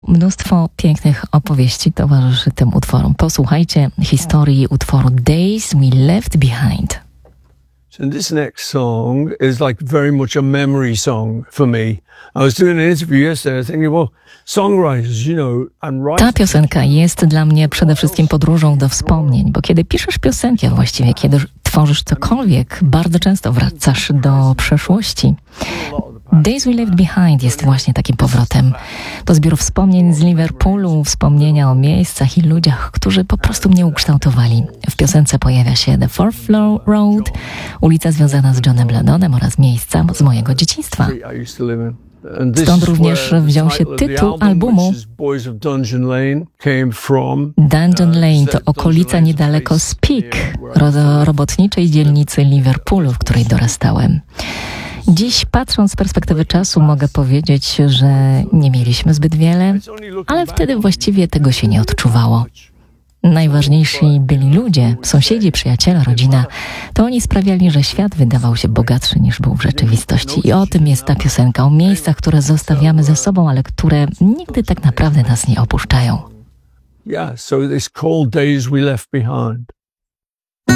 Mnóstwo pięknych opowieści towarzyszy tym utworom. Posłuchajcie historii utworu Days We Left Behind. So this next song is like very much a memory song for me. I was doing an interview yesterday thinking, well, songwriters, and writers... Ta piosenka jest dla mnie przede wszystkim podróżą do wspomnień, bo kiedy piszesz piosenki, a właściwie kiedy tworzysz cokolwiek, bardzo często wracasz do przeszłości. Days We Left Behind jest właśnie takim powrotem. To zbiór wspomnień z Liverpoolu, wspomnienia o miejscach i ludziach, którzy po prostu mnie ukształtowali. W piosence pojawia się The Fourth Floor Road, ulica związana z Johnem Lennonem oraz miejsca z mojego dzieciństwa. Stąd również wziął się tytuł albumu. Dungeon Lane to okolica niedaleko Speke, robotniczej dzielnicy Liverpoolu, w której dorastałem. Dziś, patrząc z perspektywy czasu, mogę powiedzieć, że nie mieliśmy zbyt wiele, ale wtedy właściwie tego się nie odczuwało. Najważniejsi byli ludzie, sąsiedzi, przyjaciele, rodzina. To oni sprawiali, że świat wydawał się bogatszy niż był w rzeczywistości. I o tym jest ta piosenka, o miejscach, które zostawiamy ze sobą, ale które nigdy tak naprawdę nas nie opuszczają. Yeah, so it's called Days We Left Behind.